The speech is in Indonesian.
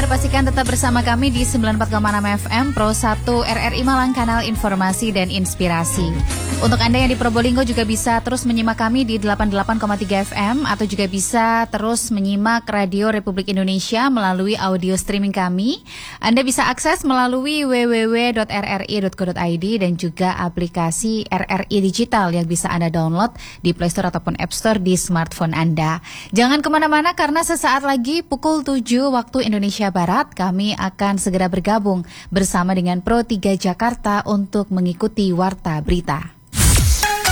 pastikan tetap bersama kami di 94,6 FM Pro 1 RRI Malang, kanal informasi dan inspirasi. Untuk Anda yang di Probolinggo juga bisa terus menyimak kami di 88,3 FM atau juga bisa terus menyimak Radio Republik Indonesia melalui audio streaming kami. Anda bisa akses melalui www.rri.co.id dan juga aplikasi RRI Digital yang bisa Anda download di Play Store ataupun App Store di smartphone Anda. Jangan kemana-mana karena sesaat lagi pukul 7 waktu Indonesia Barat kami akan segera bergabung bersama dengan Pro 3 Jakarta untuk mengikuti Warta Berita.